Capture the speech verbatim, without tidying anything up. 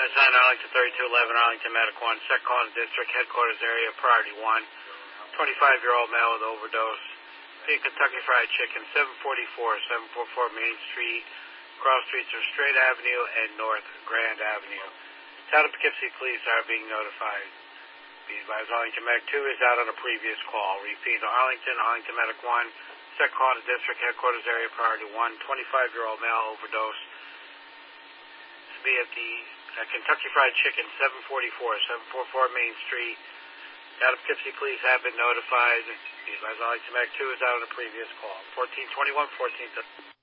nine Arlington thirty-two eleven Arlington Medic one, Second call in District Headquarters area, priority one. twenty-five-year-old male with overdose. Being Kentucky Fried Chicken, seven forty-four, seven forty-four Main Street. Cross streets are Strait Avenue and North Grand Avenue. Town of Poughkeepsie Police are being notified. Be advised, Arlington Medic two is out on a previous call. Repeat, Arlington, Arlington Medic one, second call to District Headquarters area, priority one. twenty-five-year-old male overdose. To be at the uh, Kentucky Fried Chicken, seven forty-four, seven forty-four Main Street. Town of Poughkeepsie Police have been notified. Be advised, Arlington Medic two is out on a previous call. fourteen twenty-one, fourteen